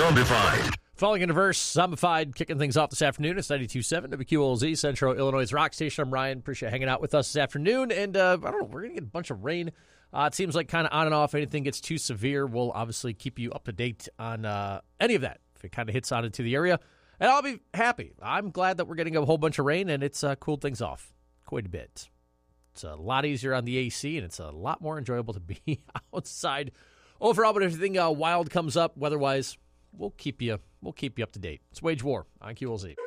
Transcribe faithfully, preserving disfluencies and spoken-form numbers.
Zombified. Falling into verse, Zombified, kicking things off this afternoon. It's ninety-two point seven W Q L Z, Central Illinois' rock station. I'm Ryan. Appreciate hanging out with us this afternoon. And uh, I don't know, we're going to get a bunch of rain. Uh, it seems like kind of on and off. Anything gets too severe, we'll obviously keep you up to date on uh, any of that if it kind of hits on into the area. And I'll be happy. I'm glad that we're getting a whole bunch of rain, and it's uh, cooled things off quite a bit. It's a lot easier on the A C, and it's a lot more enjoyable to be outside. Overall, but if anything uh, wild comes up weather-wise, we'll keep you we'll keep you up to date. It's Wage War on Q L Z.